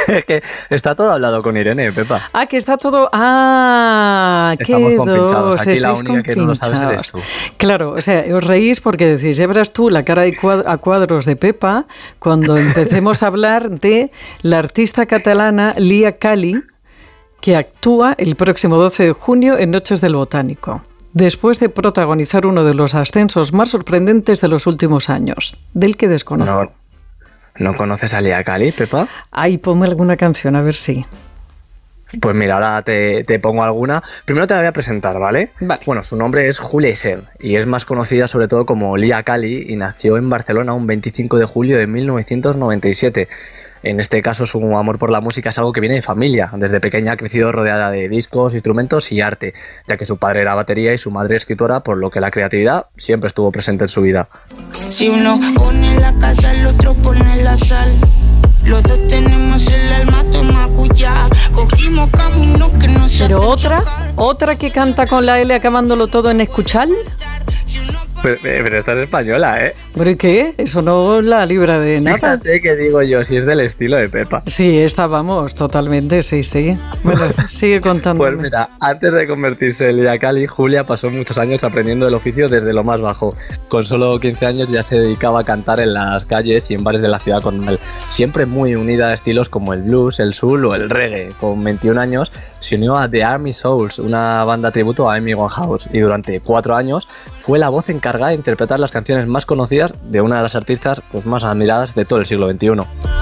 Es que está todo hablado con Irene, Pepa. Que está todo... Estamos compinchados. Aquí la única compinchados. Que no lo sabes eres tú. Claro, o sea, os reís porque decís, ya verás tú la cara a cuadros de Pepa cuando empecemos a hablar de la artista catalana Lia Cali, que actúa el próximo 12 de junio en Noches del Botánico, después de protagonizar uno de los ascensos más sorprendentes de los últimos años, del que desconozco. ¿No conoces a Lia Cali, Pepa? Ay, ponme alguna canción, a ver si... Pues mira, ahora te pongo alguna. Primero te la voy a presentar, ¿vale? Vale. Bueno, su nombre es Julia Isern y es más conocida sobre todo como Lia Cali y nació en Barcelona un 25 de julio de 1997. En este caso, su amor por la música es algo que viene de familia. Desde pequeña ha crecido rodeada de discos, instrumentos y arte, ya que su padre era batería y su madre escritora, por lo que la creatividad siempre estuvo presente en su vida. Si uno pone la casa, el otro pone la sal. Los dos tenemos el alma tomacuyá. Cogimos caminos que no se... Pero otra que canta con la L acabándolo todo en escuchar. Pero esta es española, ¿eh? ¿Pero qué? Eso no la libra de nada. Fíjate que digo yo, si es del estilo de Pepa. Sí, esta vamos, totalmente, sí. Bueno, sigue contando. Pues mira, antes de convertirse en Lia Cali, Julia pasó muchos años aprendiendo el oficio desde lo más bajo. Con solo 15 años ya se dedicaba a cantar en las calles y en bares de la ciudad condal, siempre muy unida a estilos como el blues, el soul o el reggae. Con 21 años se unió a The Army Souls, una banda tributo a Amy Winehouse, y durante 4 años fue la voz encargada de interpretar las canciones más conocidas de una de las artistas pues, más admiradas de todo el siglo XXI.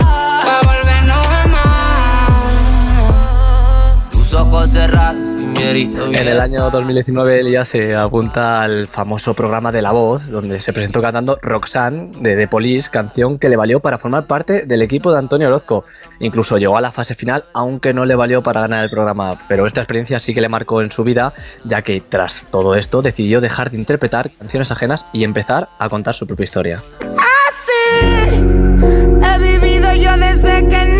Tus ojos cerrados. En el año 2019 Lia se apunta al famoso programa de La Voz, donde se presentó cantando Roxanne de The Police, canción que le valió para formar parte del equipo de Antonio Orozco. Incluso llegó a la fase final, aunque no le valió para ganar el programa, pero esta experiencia sí que le marcó en su vida, ya que tras todo esto decidió dejar de interpretar canciones ajenas y empezar a contar su propia historia. Así he vivido yo desde que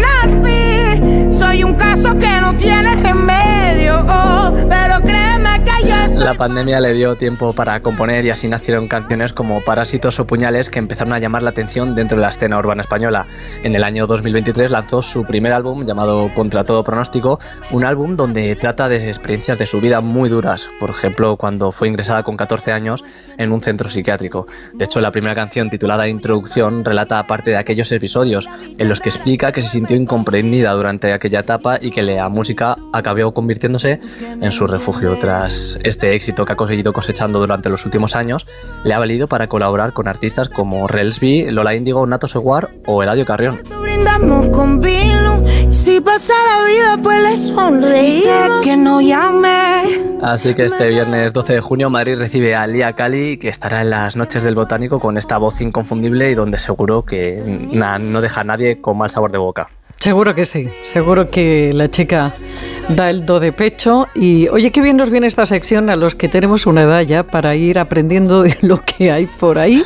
nací. Soy un caso que no tiene remedio, pero créeme que yo estoy... La pandemia le dio tiempo para componer y así nacieron canciones como Parásitos o Puñales que empezaron a llamar la atención dentro de la escena urbana española. En el año 2023 lanzó su primer álbum llamado Contra todo pronóstico, un álbum donde trata de experiencias de su vida muy duras, por ejemplo cuando fue ingresada con 14 años en un centro psiquiátrico. De hecho, la primera canción titulada Introducción relata parte de aquellos episodios en los que explica que se sintió incomprendida durante aquella etapa y que la música acabó convirtiéndose en su refugio. Tras este éxito que ha conseguido cosechando durante los últimos años, le ha valido para colaborar con artistas como Relsby, Lola Índigo, Nato Seguar o Eladio Carrión. Brindamos con vino, y si pasa la vida pues le sonreímos. Que no llame. Así que este viernes 12 de junio Madrid recibe a Lia Cali, que estará en las Noches del Botánico con esta voz inconfundible y donde seguro que no deja a nadie con mal sabor de boca. Seguro que sí, seguro que la chica da el do de pecho. Y oye, qué bien nos viene esta sección a los que tenemos una edad ya para ir aprendiendo de lo que hay por ahí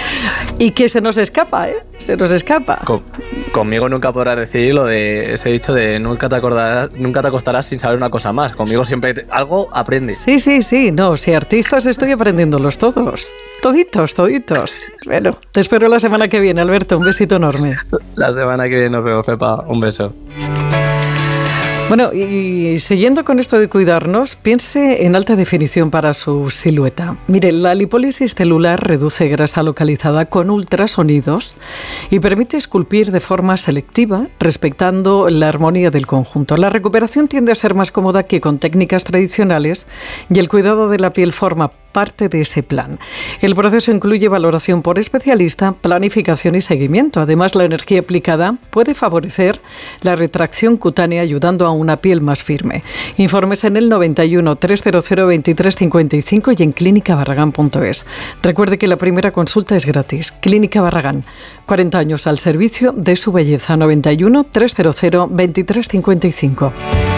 y que se nos escapa, se nos escapa. Conmigo nunca podrás decir lo de ese dicho de nunca te acostarás sin saber una cosa más. Conmigo siempre algo aprendes. Sí, no, si artistas estoy aprendiéndolos todos, toditos. Bueno, te espero la semana que viene, Alberto, un besito enorme. La semana que viene nos vemos, Pepa, un beso. Bueno, y siguiendo con esto de cuidarnos, piense en alta definición para su silueta. Mire, la lipólisis celular reduce grasa localizada con ultrasonidos y permite esculpir de forma selectiva, respetando la armonía del conjunto. La recuperación tiende a ser más cómoda que con técnicas tradicionales y el cuidado de la piel forma parte de ese plan. El proceso incluye valoración por especialista, planificación y seguimiento. Además, la energía aplicada puede favorecer la retracción cutánea, ayudando a una piel más firme. Informes en el 91 300 2355 y en clínicabarragán.es. Recuerde que la primera consulta es gratis. Clínica Barragán, 40 años al servicio de su belleza. 91 300 2355.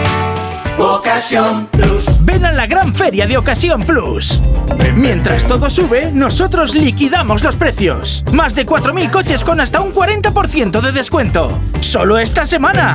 Ocasión Plus. Ven a la gran feria de Ocasión Plus. Mientras todo sube, nosotros liquidamos los precios. Más de 4.000 coches con hasta un 40% de descuento. ¡Solo esta semana!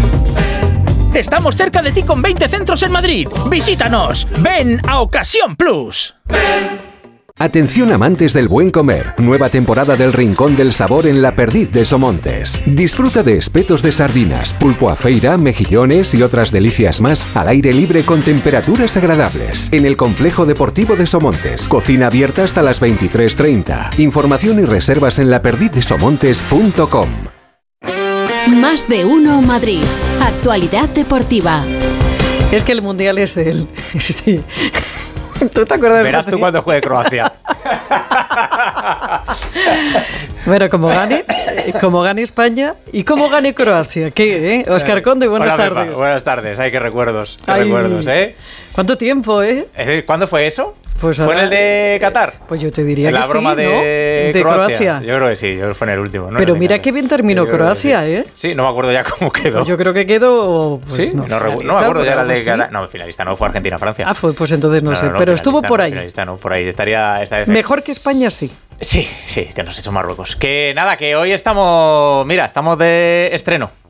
Estamos cerca de ti con 20 centros en Madrid. Visítanos. Ven a Ocasión Plus. Atención amantes del buen comer. Nueva temporada del Rincón del Sabor en La Perdiz de Somontes. Disfruta de espetos de sardinas, pulpo a feira, mejillones y otras delicias más al aire libre con temperaturas agradables. En el Complejo Deportivo de Somontes. Cocina abierta hasta las 23:30. Información y reservas en laperdizdesomontes.com. Más de uno Madrid. Actualidad deportiva. Es que el Mundial es el... Sí. ¿Tú te acuerdas? Verás tú cuando juegue Croacia. Bueno, como gane España y como gane Croacia. ¿Qué, Óscar Conde, buenas tardes. Pepa, buenas tardes, qué recuerdos. Ay, recuerdos, ¿Cuánto tiempo, ¿Cuándo fue eso? Pues ¿Fue en el de Qatar? Pues yo te diría que sí, la broma de Croacia. Yo creo que sí, fue en el último. No pero mira qué bien terminó Croacia, sí. Sí, no me acuerdo ya cómo quedó. Pues yo creo que quedó... Pues, ¿Sí? No me acuerdo ya la de Qatar. No, finalista no, fue Argentina-Francia. Pues entonces no sé, pero estuvo por ahí. Finalista no, por ahí estaría... Mejor que España, sí. Sí, que nos ha hecho Marruecos. Que nada, que hoy estamos de estreno.